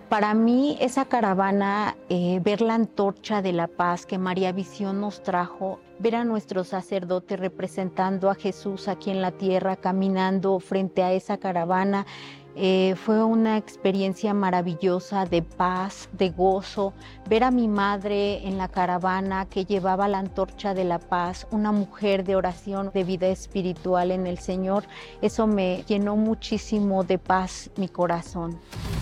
Para mí, esa caravana, ver la antorcha de la paz que María Visión nos trajo, ver a nuestro sacerdote representando a Jesús aquí en la tierra, caminando frente a esa caravana, fue una experiencia maravillosa de paz, de gozo. Ver a mi madre en la caravana que llevaba la antorcha de la paz, una mujer de oración, de vida espiritual en el Señor, eso me llenó muchísimo de paz mi corazón.